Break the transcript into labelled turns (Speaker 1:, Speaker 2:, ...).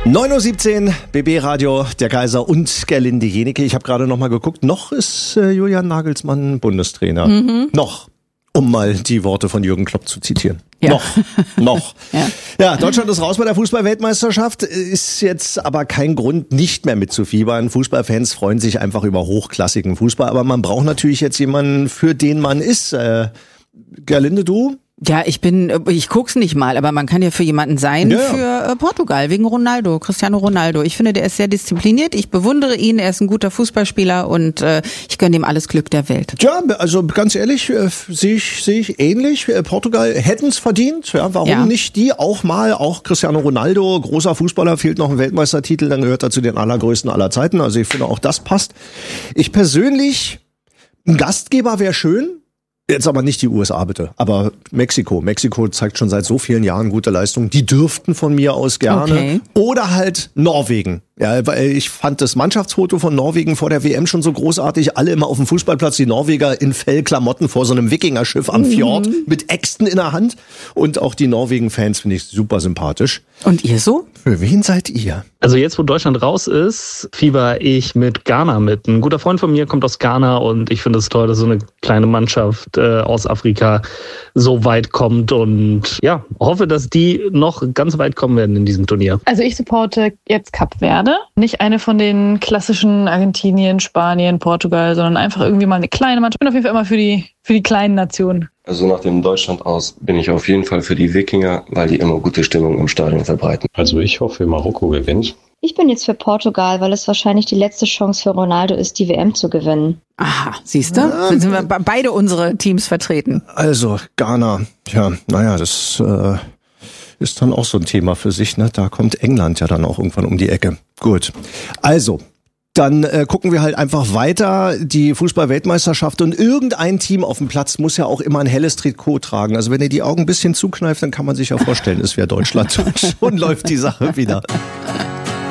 Speaker 1: 9:17 Uhr, BB Radio, der Kaiser und Gerlinde Jenecke. Ich habe gerade noch mal geguckt, noch ist Julian Nagelsmann Bundestrainer. Noch, um mal die Worte von Jürgen Klopp zu zitieren. Ja. Noch. Ja, Deutschland ist raus bei der Fußball-Weltmeisterschaft, ist jetzt aber kein Grund, nicht mehr mitzufiebern. Fußballfans freuen sich einfach über hochklassigen Fußball, aber man braucht natürlich jetzt jemanden, für den man ist. Gerlinde, du?
Speaker 2: Ja, ich guck's nicht mal, aber man kann ja für jemanden sein, für Portugal, wegen Ronaldo, Cristiano Ronaldo. Ich finde, der ist sehr diszipliniert, ich bewundere ihn, er ist ein guter Fußballspieler und ich gönne ihm alles Glück der Welt.
Speaker 1: Ja, also ganz ehrlich, sehe ich ähnlich. Portugal hätten's verdient, ja, warum nicht die auch mal, auch Cristiano Ronaldo, großer Fußballer, fehlt noch ein Weltmeistertitel, dann gehört er zu den allergrößten aller Zeiten, also ich finde auch das passt. Ich persönlich, ein Gastgeber wäre schön. Jetzt aber nicht die USA bitte, aber Mexiko. Mexiko zeigt schon seit so vielen Jahren gute Leistungen. Die dürften von mir aus gerne. Okay. Oder halt Norwegen. Ja, weil ich fand das Mannschaftsfoto von Norwegen vor der WM schon so großartig. Alle immer auf dem Fußballplatz, die Norweger in Fellklamotten vor so einem Wikingerschiff am Fjord mit Äxten in der Hand. Und auch die Norwegen-Fans finde ich super sympathisch.
Speaker 2: Und ihr so?
Speaker 1: Für wen seid ihr?
Speaker 3: Also jetzt, wo Deutschland raus ist, fieber ich mit Ghana mit. Ein guter Freund von mir kommt aus Ghana und ich finde es toll, dass so eine kleine Mannschaft aus Afrika so weit kommt und ja, hoffe, dass die noch ganz weit kommen werden in diesem Turnier.
Speaker 4: Also ich supporte jetzt Kap Verde. Nicht eine von den klassischen Argentinien, Spanien, Portugal, sondern einfach irgendwie mal eine kleine Mannschaft. Ich bin auf jeden Fall immer für die kleinen Nationen.
Speaker 5: Also nach dem Deutschland aus bin ich auf jeden Fall für die Wikinger, weil die immer gute Stimmung im Stadion verbreiten.
Speaker 6: Also ich hoffe, Marokko gewinnt.
Speaker 7: Ich bin jetzt für Portugal, weil es wahrscheinlich die letzte Chance für Ronaldo ist, die WM zu gewinnen.
Speaker 2: Aha, siehst du? Dann sind wir beide unsere Teams vertreten.
Speaker 1: Also Ghana, ja, naja, das ist dann auch so ein Thema für sich, ne? Da kommt England ja dann auch irgendwann um die Ecke. Gut, also dann gucken wir halt einfach weiter, die Fußball-Weltmeisterschaft, und irgendein Team auf dem Platz muss ja auch immer ein helles Trikot tragen. Also wenn ihr die Augen ein bisschen zukneift, dann kann man sich ja vorstellen, es wäre Deutschland. Schon läuft die Sache wieder.